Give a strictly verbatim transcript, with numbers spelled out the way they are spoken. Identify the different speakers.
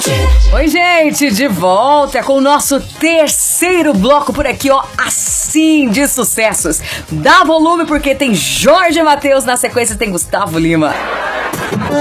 Speaker 1: Oi, gente, de volta com o nosso terceiro bloco por aqui, ó, assim, de sucessos. Dá volume porque tem Jorge Mateus, na sequência tem Gustavo Lima.